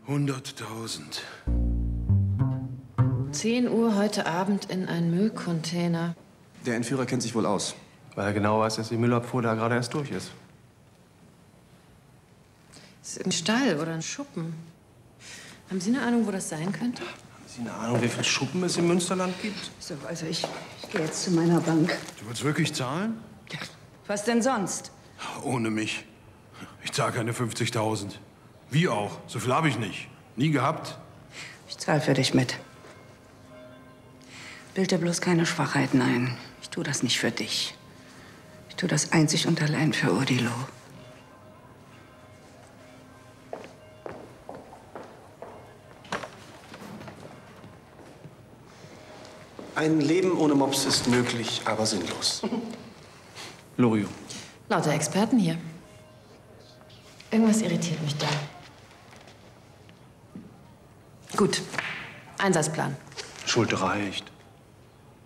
100.000. 10 Uhr heute Abend in einen Müllcontainer. Der Entführer kennt sich wohl aus. Weil er genau weiß, dass die Müllabfuhr da gerade erst durch ist. Das ist ein Stall oder ein Schuppen. Haben Sie eine Ahnung, wo das sein könnte? Haben Sie eine Ahnung, wie viele Schuppen es im Münsterland gibt? So, also ich gehe jetzt zu meiner Bank. Du willst wirklich zahlen? Ja, was denn sonst? Ohne mich. Ich zahle keine 50.000. Wie auch? So viel habe ich nicht. Nie gehabt. Ich zahle für dich mit. Bild dir bloß keine Schwachheiten ein. Ich tue das nicht für dich. Ich tue das einzig und allein für Odilo. Ein Leben ohne Mops ist möglich, aber sinnlos. Loriot. Lauter Experten hier. Irgendwas irritiert mich da. Gut. Einsatzplan. Schuld reicht.